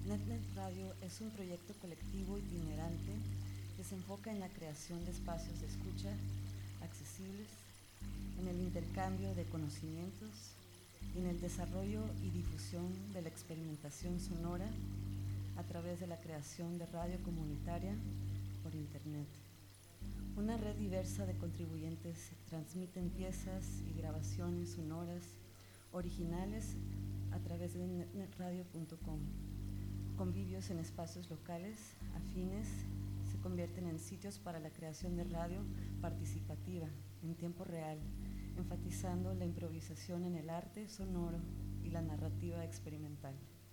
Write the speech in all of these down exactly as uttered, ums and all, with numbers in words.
NetNet Radio es un proyecto colectivo itinerante que se enfoca en la creación de espacios de escucha accesibles, en el intercambio de conocimientos y en el desarrollo y difusión de la experimentación sonora a través de la creación de radio comunitaria por Internet. Una red diversa de contribuyentes transmiten piezas y grabaciones sonoras originales a través de net radio punto com. Convivios en espacios locales afines se convierten en sitios para la creación de radio participativa en tiempo real, enfatizando la improvisación en el arte sonoro y la narrativa experimental.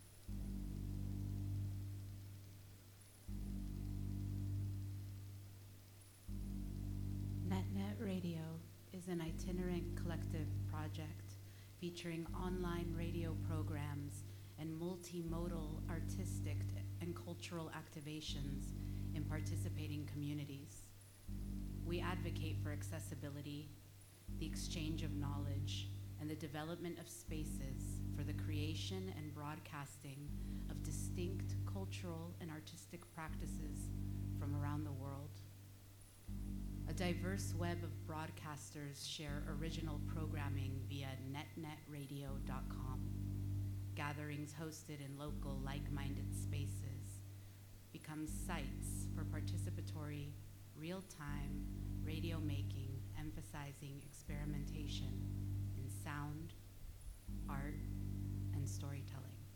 NetNet Radio is an itinerant collective project featuring online radio programs and multimodal artistic and cultural activations in participating communities. We advocate for accessibility, the exchange of knowledge, and the development of spaces for the creation and broadcasting of distinct cultural and artistic practices from around the world. A diverse web of broadcasters share original programming via net net radio dot com. Gatherings hosted in local like-minded spaces become sites for participatory, real-time radio making, emphasizing experimentation in sound, art, and storytelling.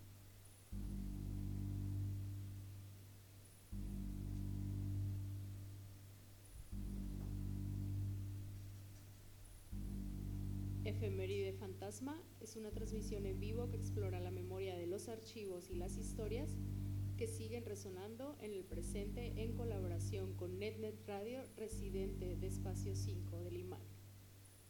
Efeméride Fantasma es una transmisión en vivo que explora la memoria de los archivos y las historias que siguen resonando en el presente en colaboración con NetNet Radio, residente de Espacio cinco de Limahl.